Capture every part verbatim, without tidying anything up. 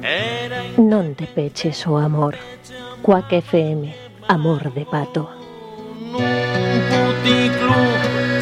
Non te peches o amor. Quack F M, amor de pato. Nun puticlub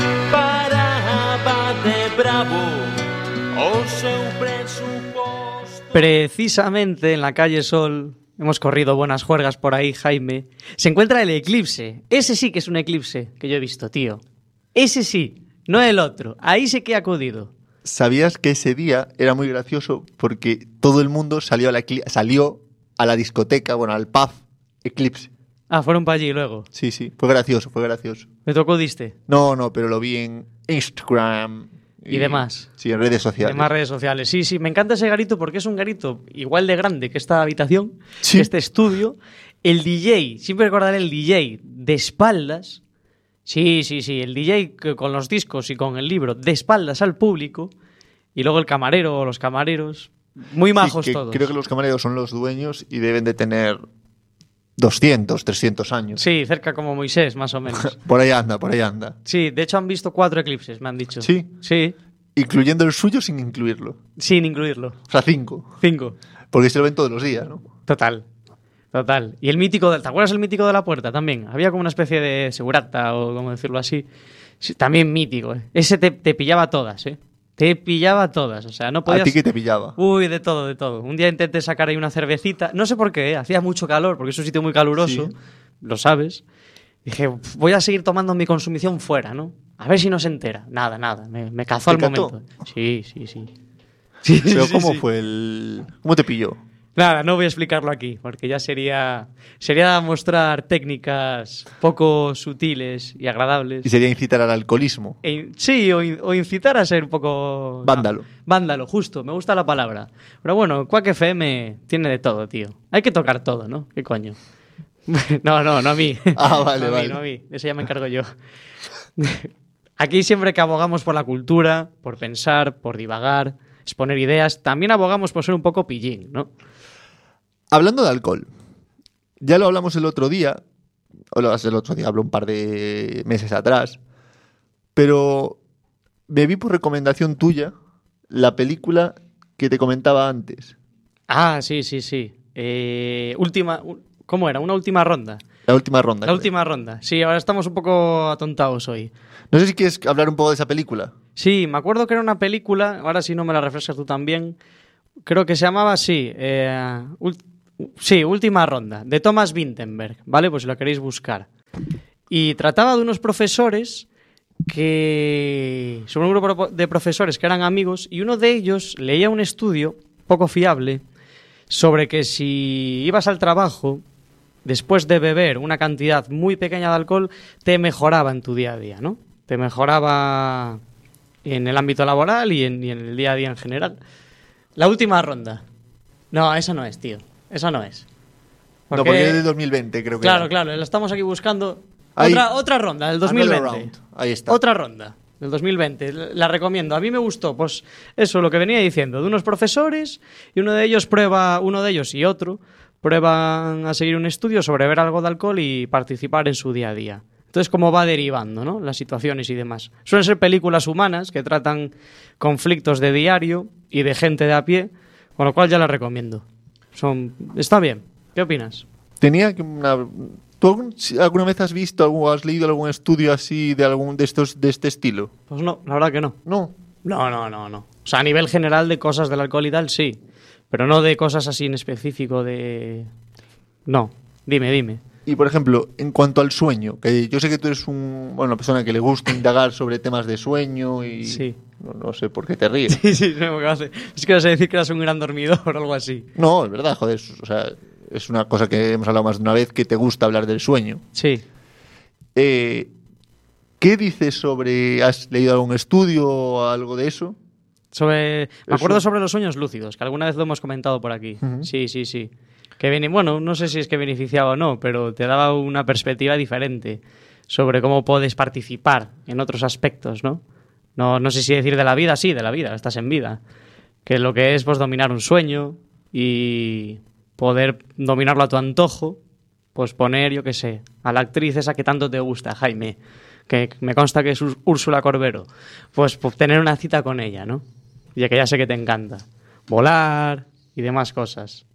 paraba de bravo o seu presuposto. Precisamente en la calle Sol, hemos corrido buenas juergas por ahí, Jaime, se encuentra el eclipse. Ese sí que es un eclipse que yo he visto, tío. Ese sí, no el otro. Ahí sí que he acudido. ¿Sabías que ese día era muy gracioso porque todo el mundo salió a la, salió a la discoteca, bueno, al pub Eclipse? Ah, fueron para allí luego. Sí, sí, fue gracioso, fue gracioso. ¿Me tocó diste? No, no, pero lo vi en Instagram. Y, y demás. Sí, en redes sociales. En más redes sociales. Sí, sí, me encanta ese garito porque es un garito igual de grande que esta habitación, sí. que este estudio. El D J, siempre recordaré el D J de espaldas. Sí, sí, sí, el D J con los discos y con el libro de espaldas al público y luego el camarero o los camareros, muy majos sí, que todos. Creo que los camareros son los dueños y deben de tener doscientos, trescientos años. Sí, cerca como Moisés, más o menos. Por ahí anda, por ahí anda. Sí, de hecho han visto cuatro eclipses, me han dicho. ¿Sí? Sí. Incluyendo el suyo sin incluirlo. Sin incluirlo. O sea, cinco. Cinco. Porque se lo ven todos los días, ¿no? Total. Total. Y el mítico, del, ¿te acuerdas el mítico de la puerta también? Había como una especie de segurata o como decirlo así. Sí, también mítico, ¿eh? Ese te, te pillaba todas, ¿eh? Te pillaba todas, o sea, no podías... ¿A ti qué te pillaba? Uy, de todo, de todo. Un día intenté sacar ahí una cervecita, no sé por qué, ¿eh? Hacía mucho calor, porque es un sitio muy caluroso, sí. Lo sabes. Dije, voy a seguir tomando mi consumición fuera, ¿no? A ver si no se entera. Nada, nada, me, me cazó al momento. Sí, sí, sí. sí Pero sí, ¿cómo sí. fue el...? ¿Cómo te pilló? Nada, no voy a explicarlo aquí, porque ya sería sería mostrar técnicas poco sutiles y agradables. Y sería incitar al alcoholismo. E, sí, o, o incitar a ser un poco... Vándalo. No, vándalo, justo, me gusta la palabra. Pero bueno, Quack F M tiene de todo, tío. Hay que tocar todo, ¿no? ¿Qué coño? No, no, no a mí. Ah, vale, no a vale. mí, no a mí. Eso ya me encargo yo. Aquí siempre que abogamos por la cultura, por pensar, por divagar, exponer ideas, también abogamos por ser un poco pillín, ¿no? Hablando de alcohol, ya lo hablamos el otro día, o lo el otro día, hablo un par de meses atrás, pero me vi por recomendación tuya la película que te comentaba antes. Ah, sí, sí, sí. Eh, última, ¿cómo era? ¿Una última ronda? La última ronda. La creo. última ronda. Sí, ahora estamos un poco atontados hoy. No sé si quieres hablar un poco de esa película. Sí, me acuerdo que era una película, ahora sí no me la refrescas tú también, creo que se llamaba así, eh, ult- sí, Última Ronda, de Thomas Vinterberg, ¿vale? Pues si lo queréis buscar. Y trataba de unos profesores que... sobre un grupo de profesores que eran amigos y uno de ellos leía un estudio poco fiable sobre que si ibas al trabajo después de beber una cantidad muy pequeña de alcohol te mejoraba en tu día a día, ¿no? Te mejoraba en el ámbito laboral y en, y en el día a día en general. La Última Ronda. No, esa no es, tío. Esa no es. Porque... No, porque es de dos mil veinte, creo que Claro, era. claro. La estamos aquí buscando. Ahí. Otra, otra ronda, del dos mil veinte. Round. Ahí está. Otra ronda, del dos mil veinte. La recomiendo. A mí me gustó, pues, eso, lo que venía diciendo. De unos profesores y uno de ellos prueba, uno de ellos y otro, prueban a seguir un estudio sobre beber algo de alcohol y participar en su día a día. Entonces, cómo va derivando, ¿no? Las situaciones y demás. Suelen ser películas humanas que tratan conflictos de diario y de gente de a pie, con lo cual ya las recomiendo. Son... Está bien. ¿Qué opinas? Tenía una... ¿Tú alguna vez has visto o has leído algún estudio así de algún de estos de este estilo? Pues no, la verdad que no. No. No, no, no, no. O sea, a nivel general de cosas del alcohol y tal, sí. Pero no de cosas así en específico de... No. Dime, dime. Y, por ejemplo, en cuanto al sueño, que yo sé que tú eres un, bueno, una persona que le gusta indagar sobre temas de sueño y... Sí. No, no sé por qué te ríes. Sí, sí, no, me hace. Es que vas a decir que eras un gran dormidor o algo así. No, es verdad, joder. O sea, es una cosa que hemos hablado más de una vez, que te gusta hablar del sueño. Sí. Eh, ¿Qué dices sobre... ¿Has leído algún estudio o algo de eso? Sobre... Me Eso. acuerdo sobre los sueños lúcidos, que alguna vez lo hemos comentado por aquí. Uh-huh. Sí, sí, sí. Que viene, bueno, no sé si es que beneficiaba o no, pero te daba una perspectiva diferente sobre cómo puedes participar en otros aspectos, ¿no? No, no sé si decir de la vida, sí, de la vida, estás en vida. Que lo que es, pues, dominar un sueño y poder dominarlo a tu antojo, pues poner, yo qué sé, a la actriz esa que tanto te gusta, Jaime, que me consta que es Úrsula Corbero, pues, pues tener una cita con ella, ¿no? Ya que ya sé que te encanta. Volar, y demás cosas.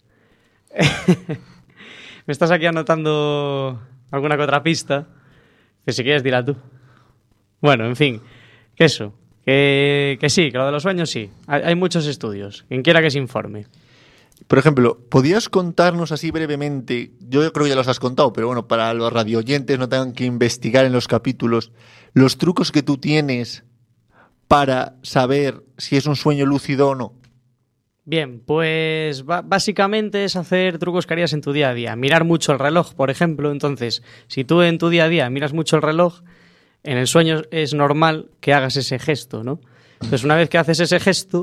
Me estás aquí anotando alguna que otra pista, que si quieres dirá tú. Bueno, en fin, que eso, que, que sí, que lo de los sueños sí. Hay, hay muchos estudios, quien quiera que se informe. Por ejemplo, ¿podías contarnos así brevemente? Yo creo que ya los has contado, pero bueno, para los radioyentes no tengan que investigar en los capítulos, los trucos que tú tienes para saber si es un sueño lúcido o no. Bien, pues básicamente es hacer trucos que harías en tu día a día. Mirar mucho el reloj, por ejemplo. Entonces, si tú en tu día a día miras mucho el reloj, en el sueño es normal que hagas ese gesto, ¿no? Entonces, una vez que haces ese gesto,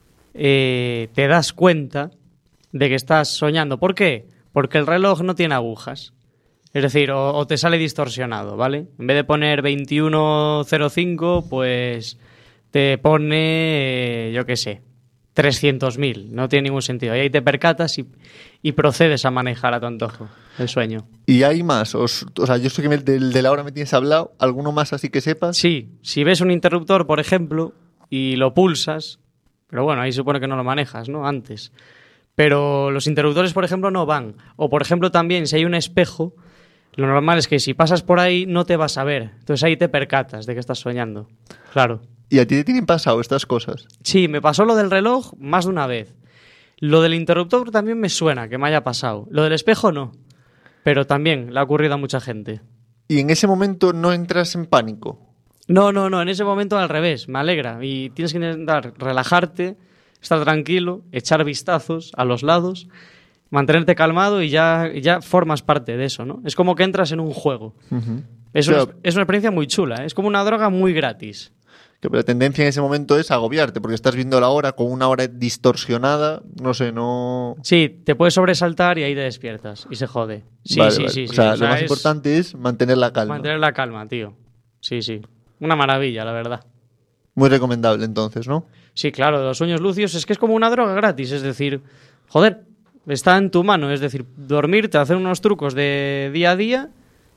eh, te das cuenta de que estás soñando. ¿Por qué? Porque el reloj no tiene agujas. Es decir, o, o te sale distorsionado, ¿vale? En vez de poner veintiuno cero cinco, pues te pone, eh, yo qué sé, trescientos mil. No tiene ningún sentido. Y ahí te percatas y, y procedes a manejar a tu antojo el sueño. ¿Y hay más? Os, o sea, yo sé que me, del de la hora me tienes hablado. ¿Alguno más así que sepas? Sí. Si ves un interruptor, por ejemplo, y lo pulsas, pero bueno, ahí supone que no lo manejas, ¿no? Antes. Pero los interruptores, por ejemplo, no van. O, por ejemplo, también, si hay un espejo, lo normal es que si pasas por ahí no te vas a ver. Entonces ahí te percatas de que estás soñando. Claro. ¿Y a ti te tienen pasado estas cosas? Sí, me pasó lo del reloj más de una vez. Lo del interruptor también me suena que me haya pasado. Lo del espejo no. Pero también le ha ocurrido a mucha gente. ¿Y en ese momento no entras en pánico? No, no, no. En ese momento al revés. Me alegra. Y tienes que intentar relajarte, estar tranquilo, echar vistazos a los lados, mantenerte calmado y ya, ya formas parte de eso, ¿no? Es como que entras en un juego. Uh-huh. Es, una, Pero, es una experiencia muy chula, ¿eh? Es como una droga muy gratis. Que la tendencia en ese momento es agobiarte, porque estás viendo la hora con una hora distorsionada, no sé, no... Sí, te puedes sobresaltar y ahí te despiertas y se jode. Sí, vale, sí, vale. sí, O sí. sea, O lo sea, más es importante es mantener la calma. Mantener la calma, tío. Sí, sí. Una maravilla, la verdad. Muy recomendable, entonces, ¿no? Sí, claro, los sueños lúcidos es que es como una droga gratis, es decir, joder, está en tu mano, es decir, dormirte, hacer unos trucos de día a día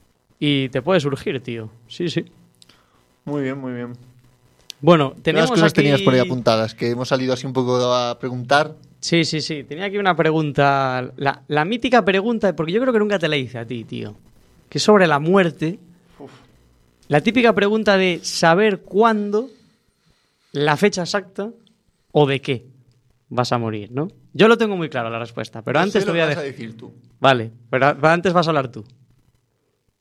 y te puede surgir, tío. Sí, sí. Muy bien, muy bien. Bueno, tenemos ¿Qué cosas aquí... tenías por ahí apuntadas? Que hemos salido así un poco a preguntar. Sí, sí, sí. Tenía aquí una pregunta, la, la mítica pregunta, porque yo creo que nunca te la hice a ti, tío, que es sobre la muerte. Uf. La típica pregunta de saber cuándo, la fecha exacta o de qué vas a morir, ¿no? Yo lo tengo muy claro la respuesta, pero Yo antes sé te voy lo a que vas dejar. a decir tú. Vale, pero antes vas a hablar tú.